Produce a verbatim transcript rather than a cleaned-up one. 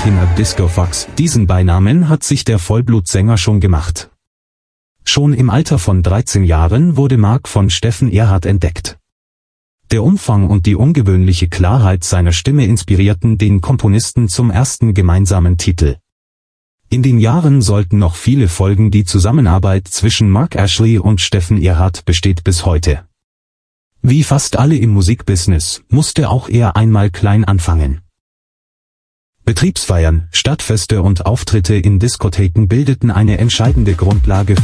Pin-Up Disco Fox. Diesen Beinamen hat sich der Vollblutsänger schon gemacht. Schon im Alter von dreizehn Jahren wurde Mark von Steffen Erhardt entdeckt. Der Umfang und die ungewöhnliche Klarheit seiner Stimme inspirierten den Komponisten zum ersten gemeinsamen Titel. In den Jahren sollten noch viele folgen. Die Zusammenarbeit zwischen Mark Ashley und Steffen Erhardt besteht bis heute. Wie fast alle im Musikbusiness musste auch er einmal klein anfangen. Betriebsfeiern, Stadtfeste und Auftritte in Diskotheken bildeten eine entscheidende Grundlage für